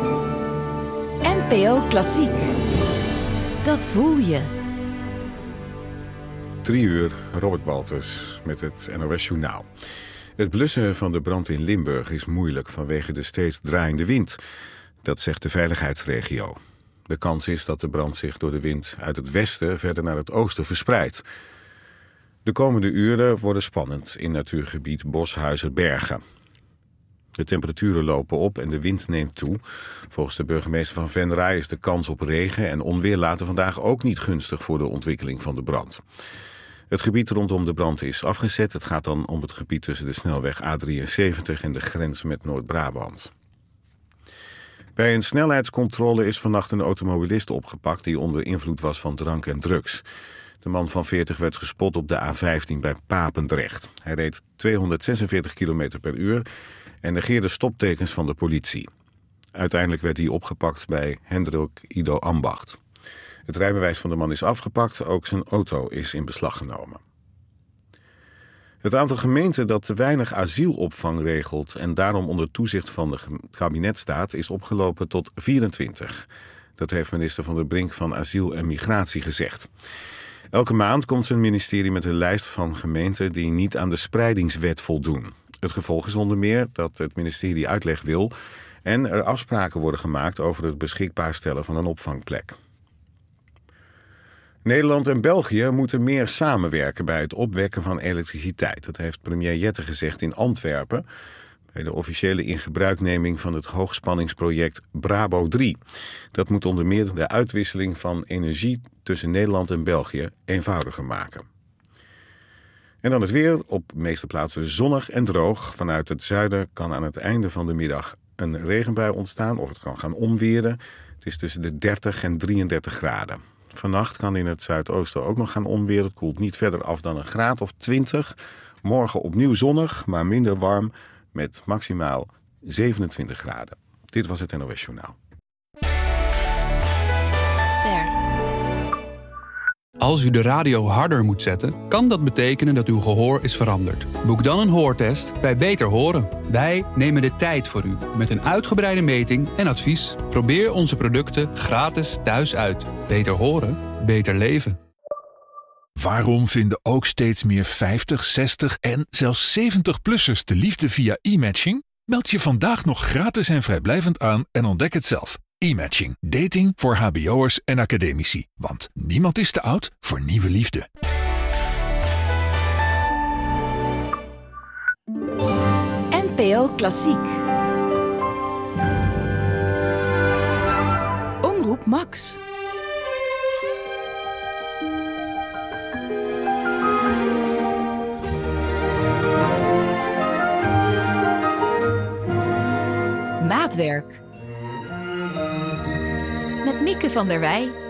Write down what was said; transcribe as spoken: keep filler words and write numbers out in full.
N P O Klassiek. Dat voel je. Drie uur, Robert Baltus met het N O S Journaal. Het blussen van de brand in Limburg is moeilijk vanwege de steeds draaiende wind. Dat zegt de veiligheidsregio. De kans is dat de brand zich door de wind uit het westen verder naar het oosten verspreidt. De komende uren worden spannend in natuurgebied Boshuizen-Bergen. De temperaturen lopen op en de wind neemt toe. Volgens de burgemeester van Venray is de kans op regen en onweer later vandaag ook niet gunstig voor de ontwikkeling van de brand. Het gebied rondom de brand is afgezet. Het gaat dan om het gebied tussen de snelweg A drieënzeventig en de grens met Noord-Brabant. Bij een snelheidscontrole is vannacht een automobilist opgepakt die onder invloed was van drank en drugs. De man van veertig werd gespot op de A vijftien bij Papendrecht. Hij reed tweehonderdzesenveertig kilometer per uur en negeerde stoptekens van de politie. Uiteindelijk werd hij opgepakt bij Hendrik Ido Ambacht. Het rijbewijs van de man is afgepakt, ook zijn auto is in beslag genomen. Het aantal gemeenten dat te weinig asielopvang regelt en daarom onder toezicht van het kabinet staat, is opgelopen tot vierentwintig. Dat heeft minister Van der Brink van Asiel en Migratie gezegd. Elke maand komt zijn ministerie met een lijst van gemeenten die niet aan de spreidingswet voldoen. Het gevolg is onder meer dat het ministerie uitleg wil en er afspraken worden gemaakt over het beschikbaar stellen van een opvangplek. Nederland en België moeten meer samenwerken bij het opwekken van elektriciteit. Dat heeft premier Jette gezegd in Antwerpen bij de officiële ingebruikneming van het hoogspanningsproject Brabo drie. Dat moet onder meer de uitwisseling van energie tussen Nederland en België eenvoudiger maken. En dan het weer. Op de meeste plaatsen zonnig en droog. Vanuit het zuiden kan aan het einde van de middag een regenbui ontstaan of het kan gaan omweren. Het is tussen de dertig en drieëndertig graden. Vannacht kan in het zuidoosten ook nog gaan omweren. Het koelt niet verder af dan een graad of twintig. Morgen opnieuw zonnig, maar minder warm met maximaal zevenentwintig graden. Dit was het N O S Journaal. Ster. Als u de radio harder moet zetten, kan dat betekenen dat uw gehoor is veranderd. Boek dan een hoortest bij Beter Horen. Wij nemen de tijd voor u met een uitgebreide meting en advies. Probeer onze producten gratis thuis uit. Beter horen, beter leven. Waarom vinden ook steeds meer vijftig, zestig en zelfs zeventig-plussers de liefde via e-matching? Meld je vandaag nog gratis en vrijblijvend aan en ontdek het zelf. E-matching. Dating voor hbo'ers en academici. Want niemand is te oud voor nieuwe liefde. N P O Klassiek. Omroep Max. Maatwerk. Met Mieke van der Wij.